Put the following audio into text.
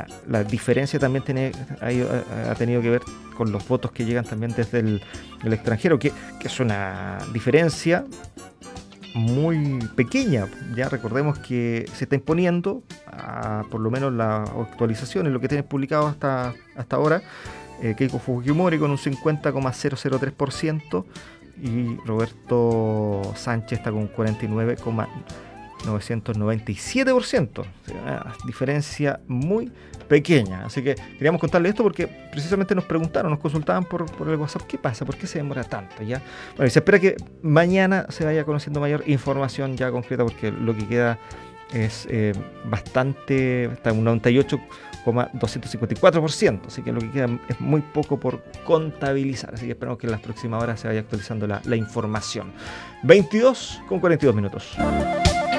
la diferencia también ha tenido que ver con los votos que llegan también desde el extranjero, que es una diferencia muy pequeña. Ya recordemos que se está imponiendo, por lo menos las actualizaciones, lo que tienen publicado hasta ahora, Keiko Fujimori con un 50,003% y Roberto Sánchez está con un 49,997%. O sea, una diferencia muy pequeña. Así que queríamos contarle esto porque precisamente nos preguntaron, nos consultaban por el WhatsApp, ¿qué pasa? ¿Por qué se demora tanto? ¿Ya? Bueno, y se espera que mañana se vaya conociendo mayor información ya concreta, porque lo que queda es bastante, está en un 98,254%, así que lo que queda es muy poco por contabilizar, así que esperamos que en las próximas horas se vaya actualizando la información. 22:42 minutos.